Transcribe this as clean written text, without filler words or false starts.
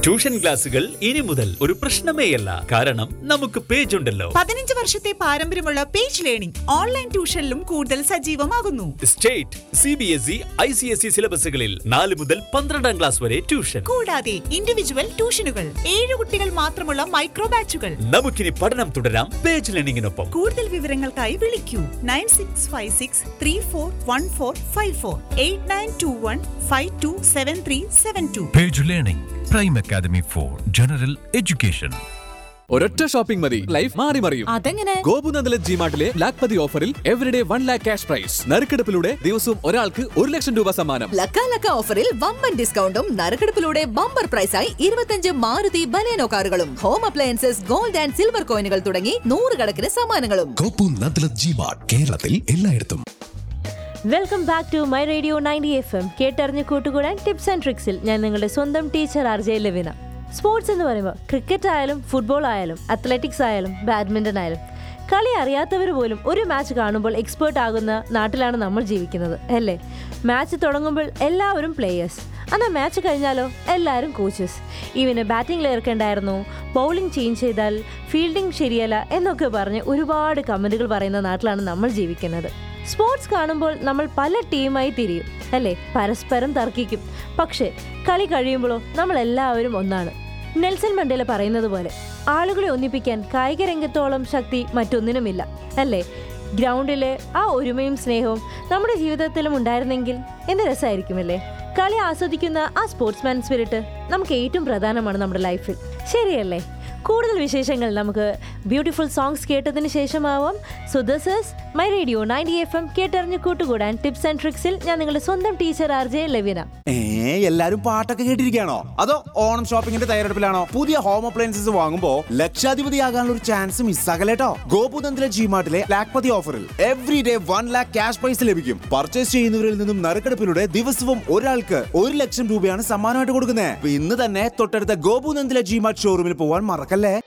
Tuition ക്ലാസുകൾ ഇനി മുതൽ ഒരു പ്രശ്നമേയല്ല. കാരണം നമുക്ക് പേജ് ഉണ്ടല്ലോ. 15 വർഷത്തെ പാരമ്പര്യമുള്ള പേജ് ലേണിംഗ് ഓൺലൈൻ ട്യൂഷനിലും കൂടുതൽ സജീവമാകുന്നു. സ്റ്റേറ്റ്, CBSE, ICSE സിലബസുകളിൽ 4 മുതൽ 12ാം ക്ലാസ് വരെ ട്യൂഷൻ. കൂടാതെ ഇൻഡിവിജ്വൽ ട്യൂഷനുകൾ, 7 കുട്ടികൾ മാത്രമുള്ള മൈക്രോ ബാച്ചുകൾ. നമുക്കിനി പഠനം തുടരാം പേജ് ലേണിംഗിനൊപ്പം. കൂടുതൽ വിവരങ്ങൾക്കായി വിളിക്കൂ 9656341454 8921527372. Page Learning, Prime Academy for General Education. ഒരൊറ്റ ഷോപ്പിംഗ് മതി, ലൈഫ് മാറി മറിയും. അതെങ്ങനെ? ഗോപുനന്ദല ജിമാർട്ടിലെ ലാഖ്പതി ഓഫറിൽ എവരിഡേ 1 lakh ക്യാഷ് പ്രൈസ്. നറുക്കെടുപ്പിലൂടെ ദിവസവും ഒരാൾക്ക് 1 ലക്ഷം രൂപ സമ്മാനം. ലക്ക ഓഫറിൽ വമ്പൻ ഡിസ്കൗണ്ടും നറുക്കെടുപ്പിലൂടെ ബമ്പർ പ്രൈസായി 25 മാരുതി ബലേനോ കാറുകളും home appliances, gold and silver കോയിനുകൾ തുടങ്ങി 100 കണക്കിന് സമ്മാനങ്ങളും. ഗോപുനന്ദല ജിമാർട്ട്, കേരളത്തിൽ എല്ലായിടത്തും. Welcome back to my radio 90 FM. കേട്ടറിഞ്ഞ് കൂട്ടുകൂടാൻ ടിപ്സ് ആൻഡ് ട്രിക്സിൽ ഞാൻ നിങ്ങളുടെ സ്വന്തം ടീച്ചർ RJ ലവിന. സ്പോർട്സ് എന്ന് പറയുമ്പോൾ ക്രിക്കറ്റ് ആയാലും ഫുട്ബോൾ ആയാലും അത്ലറ്റിക്സ് ആയാലും ബാഡ്മിൻ്റൺ ആയാലും കളി അറിയാത്തവർ പോലും ഒരു മാച്ച് കാണുമ്പോൾ എക്സ്പേർട്ട് ആകുന്ന നാട്ടിലാണ് നമ്മൾ ജീവിക്കുന്നത് അല്ലേ? മാച്ച് തുടങ്ങുമ്പോൾ എല്ലാവരും പ്ലേയേഴ്സ്, എന്നാൽ മാച്ച് കഴിഞ്ഞാലോ എല്ലാവരും കോച്ചസ്. ഇവന് ബാറ്റിംഗിൽ ഏർക്കേണ്ടായിരുന്നു, ബൗളിംഗ് ചേഞ്ച് ചെയ്താൽ ഫീൽഡിംഗ് ശരിയല്ല എന്നൊക്കെ പറഞ്ഞ് ഒരുപാട് കമൻറ്റുകൾ പറയുന്ന നാട്ടിലാണ് നമ്മൾ ജീവിക്കുന്നത്. സ്പോർട്സ് കാണുമ്പോൾ നമ്മൾ പല ടീമായി തിരിയും അല്ലേ? പരസ്പരം തർക്കിക്കും. പക്ഷേ കളി കഴിയുമ്പോഴോ നമ്മളെല്ലാവരും ഒന്നാണ്. നെൽസൺ മണ്ടേല പറയുന്നത് പോലെ ആളുകളെ ഒന്നിപ്പിക്കാൻ കായിക രംഗത്തോളം ശക്തി മറ്റൊന്നിനുമില്ല അല്ലേ? ഗ്രൗണ്ടിലെ ആ ഒരുമയും സ്നേഹവും നമ്മുടെ ജീവിതത്തിലും ഉണ്ടായിരുന്നെങ്കിൽ എന്ത് രസമായിരിക്കുമല്ലേ? കളി ആസ്വദിക്കുന്ന ആ സ്പോർട്സ്മാൻ സ്പിരിറ്റ് നമുക്ക് ഏറ്റവും പ്രധാനമാണ് നമ്മുടെ ലൈഫിൽ, ശരിയല്ലേ? കൂടുതൽ വിശേഷങ്ങൾ നമുക്ക് ബ്യൂട്ടിഫുൾ സോങ്സ് കേട്ടതിന് ശേഷമാവാം. So this is my radio 90 FM. കേട്ടറിഞ്ഞ് കൂട്ടുകൂടാൻ ടിപ്സ് ആൻഡ് ട്രിക്സിൽ ഞാൻ നിങ്ങളുടെ സ്വന്തം ടീച്ചർ RJ ലവിന. എല്ലാരും പാട്ടൊക്കെ കേട്ടിരിക്കുകയാണോ? അതോ ഓണം ഷോപ്പിംഗിന്റെ തയ്യാറെടുപ്പിലാണോ? പുതിയ ഹോം അപ്ലയൻസസ് വാങ്ങുമ്പോ ലക്ഷാധിപതിയാകാനുള്ള ഒരു ചാൻസ് മിസ്സാകലേട്ടോ. ഗോപുനന്ദല ജിമാർട്ടിലെ ലാഖ്പതി ഓഫറിൽ എവരിഡേ 1 lakh ക്യാഷ് പ്രൈസ് ലഭിക്കും. പർച്ചേസ് ചെയ്യുന്നവരിൽ നിന്നും നറുക്കെടുപ്പിലൂടെ ദിവസവും ഒരാൾക്ക് 1 ലക്ഷം രൂപയാണ് സമ്മാനമായിട്ട് കൊടുക്കുന്നത്. ഇന്ന് തന്നെ തൊട്ടടുത്ത ഗോപുനന്ദല ജിമാർട്ട് ഷോറൂമിൽ പോവാൻ മറക്കല്ലേ.